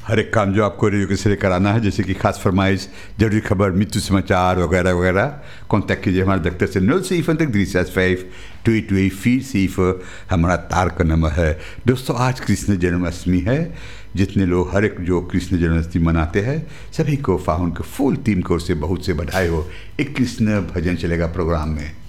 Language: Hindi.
हर एक काम जो आपको रेडियो के सिरे कराना है, जैसे कि खास फरमाइश, जरूरी खबर, मृत्यु समाचार वगैरह वगैरह, कॉन्टैक्ट कीजिए हमारे दफ्तर से 0 हमारा तार का नंबर है। दोस्तों, आज कृष्ण जन्माष्टमी है। जितने लोग हर एक जो कृष्ण जन्माष्टमी मनाते हैं सभी को फाउन के फुल टीम की ओर से बहुत से बधाई हो। एक कृष्ण भजन चलेगा प्रोग्राम में।